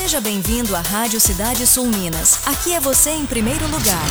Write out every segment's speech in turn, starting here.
Seja bem-vindo à Rádio Cidade Sul Minas. Aqui é você em primeiro lugar.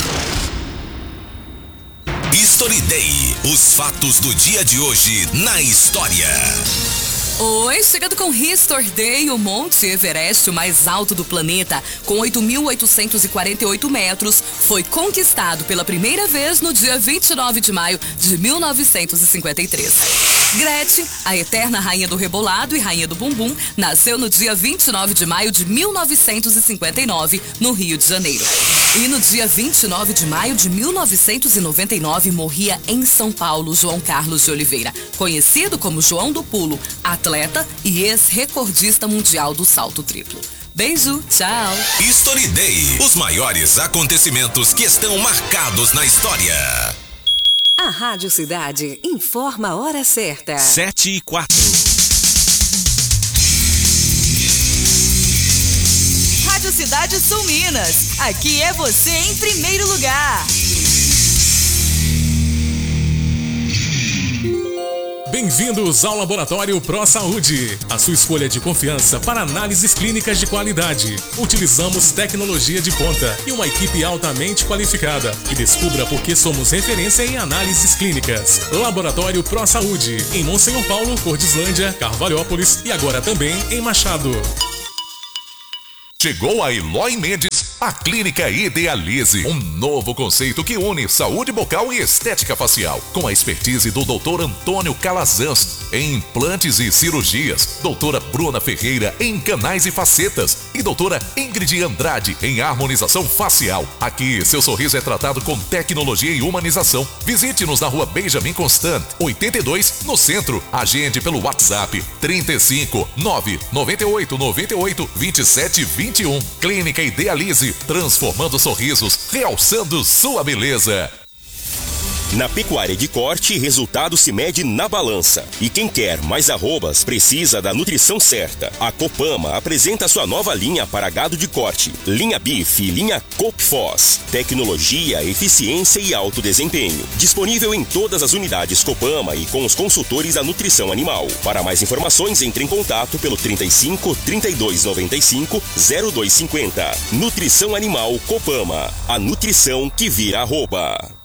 History Day. Os fatos do dia de hoje na história. Oi, chegando com History Day, o Monte Everest, o mais alto do planeta, com 8.848 metros, foi conquistado pela primeira vez no dia 29 de maio de 1953. Gretchen, a eterna rainha do rebolado e rainha do bumbum, nasceu no dia 29 de maio de 1959, no Rio de Janeiro. E no dia 29 de maio de 1999, morria em São Paulo João Carlos de Oliveira, conhecido como João do Pulo, atleta e ex-recordista mundial do salto triplo. Beijo, tchau! History Day. Os maiores acontecimentos que estão marcados na história. A Rádio Cidade informa a hora certa. 7:04. Rádio Cidade Sul Minas. Aqui é você em primeiro lugar. Bem-vindos ao Laboratório Pro Saúde, a sua escolha de confiança para análises clínicas de qualidade. Utilizamos tecnologia de ponta e uma equipe altamente qualificada. E descubra por que somos referência em análises clínicas. Laboratório Pro Saúde, em Monsenhor Paulo, Cordislândia, Carvalhópolis e agora também em Machado. Chegou a Eloy Mendes, a Clínica Idealize, um novo conceito que une saúde bucal e estética facial, com a expertise do Dr. Antônio Calazans em implantes e cirurgias, doutora Bruna Ferreira em canais e facetas e doutora Ingrid Andrade em harmonização facial. Aqui, seu sorriso é tratado com tecnologia e humanização. Visite-nos na rua Benjamin Constant, 82, no centro. Agende pelo WhatsApp 35 998 98 27 21. Clínica Idealize, transformando sorrisos, realçando sua beleza. Na pecuária de corte, resultado se mede na balança. E quem quer mais arrobas precisa da nutrição certa. A Copama apresenta sua nova linha para gado de corte. Linha Beef e linha Copfos. Tecnologia, eficiência e alto desempenho. Disponível em todas as unidades Copama e com os consultores da nutrição animal. Para mais informações, entre em contato pelo 35 32 95 0250. Nutrição Animal Copama. A nutrição que vira arroba.